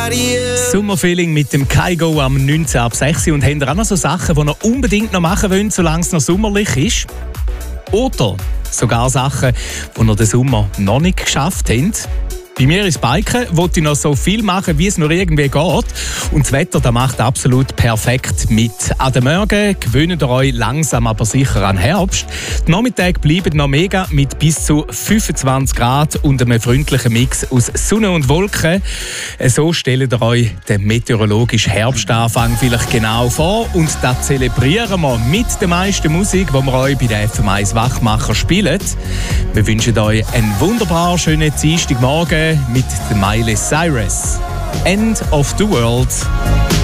Sommerfeeling mit dem Kaigo am 19 ab 6 und habt ihr auch noch so Sachen, die ihr unbedingt noch machen wollt, solange es noch sommerlich ist? Oder sogar Sachen, die ihr den Sommer noch nicht geschafft habt? Bei mir ist Biken, wollte ich noch so viel machen, wie es nur irgendwie geht. Und das Wetter das macht absolut perfekt mit. An den Morgen gewöhnt ihr euch langsam aber sicher an Herbst. Die Nachmittage bleiben noch mega mit bis zu 25 Grad und einem freundlichen Mix aus Sonne und Wolken. So stellt ihr euch den meteorologischen Herbstanfang vielleicht genau vor. Und das zelebrieren wir mit der meisten Musik, die wir euch bei den FM1 Wachmacher spielen. Wir wünschen euch einen wunderbar schönen Dienstagmorgen mit Miley Cyrus. End of the World.